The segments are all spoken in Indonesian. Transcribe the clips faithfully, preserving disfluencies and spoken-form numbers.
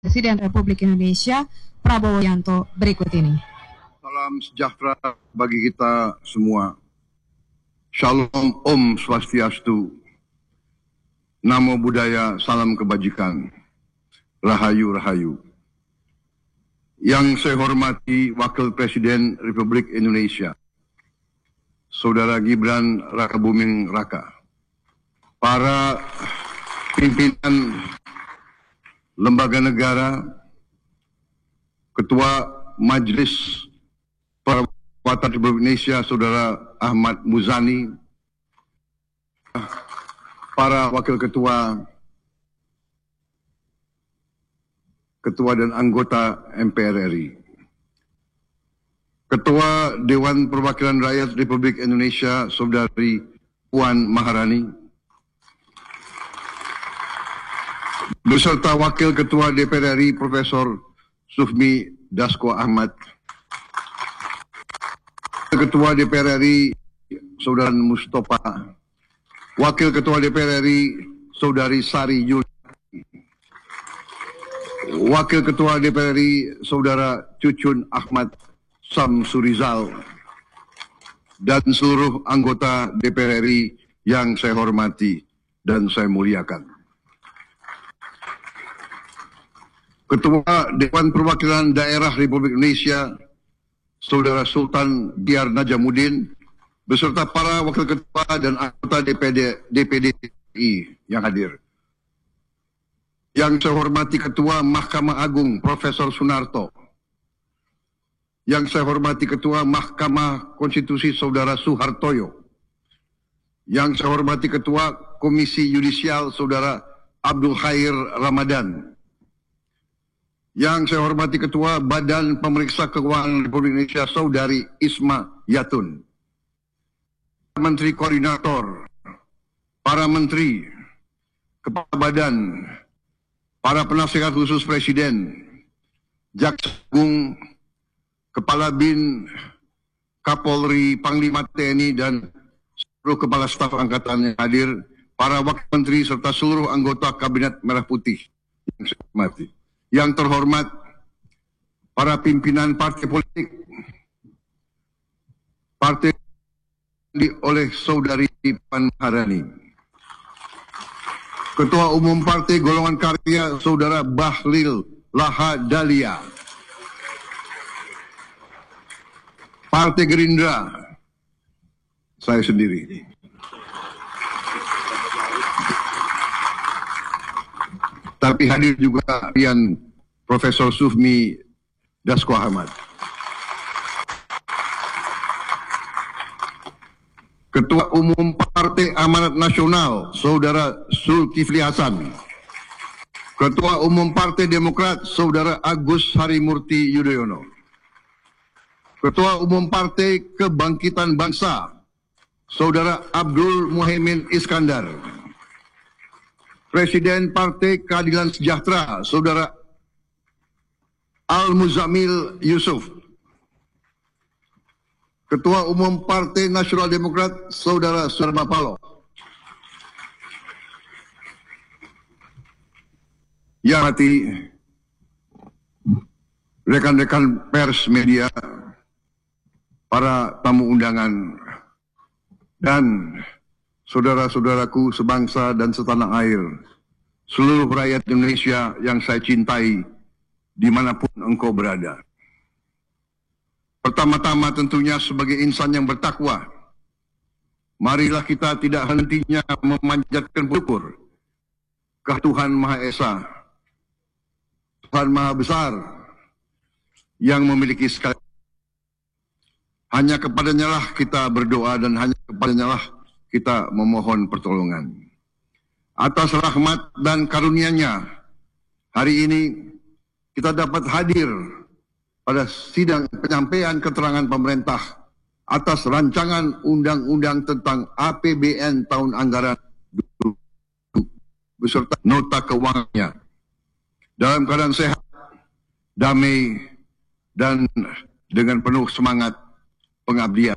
Presiden Republik Indonesia Prabowo Subianto berikut ini. Salam sejahtera bagi kita semua. Shalom Om Swastiastu. Namo Buddhaya, salam kebajikan. Rahayu Rahayu. Yang saya hormati Wakil Presiden Republik Indonesia, Saudara Gibran Rakabuming Raka, para pimpinan lembaga negara, Ketua Majelis Perwakilan Republik Indonesia Saudara Ahmad Muzani, para wakil ketua, ketua dan anggota M P R R I, Ketua Dewan Perwakilan Rakyat Republik Indonesia Saudari Puan Maharani, beserta Wakil Ketua D P R R I Profesor Sufmi Dasko Ahmad, Ketua D P R R I Saudara Mustafa, Wakil Ketua D P R R I Saudari Sari Yul, Wakil Ketua D P R R I Saudara Cucun Ahmad Samsurizal, dan seluruh anggota D P R R I yang saya hormati dan saya muliakan. Ketua Dewan Perwakilan Daerah Republik Indonesia Saudara Sultan Biar Najamuddin, beserta para wakil ketua dan anggota D P D, D P D R I yang hadir. Yang saya hormati Ketua Mahkamah Agung Profesor Sunarto. Yang saya hormati Ketua Mahkamah Konstitusi Saudara Suhartoyo. Yang saya hormati Ketua Komisi Yudisial Saudara Abdul Khair Ramadan. Yang saya hormati Ketua Badan Pemeriksa Keuangan Republik Indonesia Saudari Isma Yatun. Menteri Koordinator, para Menteri, Kepala Badan, para penasihat khusus Presiden, Jaksa Agung, Kepala Bin, Kapolri, Panglima T N I, dan seluruh Kepala Staf Angkatan yang hadir, para Wakil Menteri, serta seluruh anggota Kabinet Merah Putih yang saya hormati. Yang terhormat, para pimpinan partai politik, partai oleh Saudari Puan Maharani, Ketua Umum Partai Golongan Karya Saudara Bahlil Lahadalia, Partai Gerindra, saya sendiri, tapi hadir juga Rian Profesor Sufmi Dasko Ahmad, Ketua Umum Partai Amanat Nasional Saudara Zulkifli Hasan, Ketua Umum Partai Demokrat Saudara Agus Harimurti Yudhoyono, Ketua Umum Partai Kebangkitan Bangsa Saudara Abdul Muhaimin Iskandar, Presiden Partai Keadilan Sejahtera Saudara Al-Muzamil Yusuf, Ketua Umum Partai Nasional Demokrat Saudara Surma Paloh, yang hati rekan-rekan pers media, para tamu undangan, dan saudara-saudaraku sebangsa dan setanah air, seluruh rakyat Indonesia yang saya cintai dimanapun engkau berada. Pertama-tama tentunya sebagai insan yang bertakwa, marilah kita tidak hentinya memanjatkan syukur ke Tuhan Maha Esa, Tuhan Maha Besar, yang memiliki segala. Hanya kepadanya lah kita berdoa dan hanya kepadanya lah kita memohon pertolongan. Atas rahmat dan karunia-Nya, hari ini kita dapat hadir pada sidang penyampaian keterangan pemerintah atas rancangan undang-undang tentang A P B N tahun anggaran dua ribu dua puluh beserta nota keuangannya dalam keadaan sehat, damai, dan dengan penuh semangat pengabdian.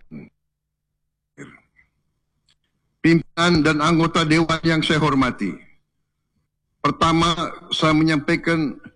Pimpinan dan anggota dewan yang saya hormati, pertama saya menyampaikan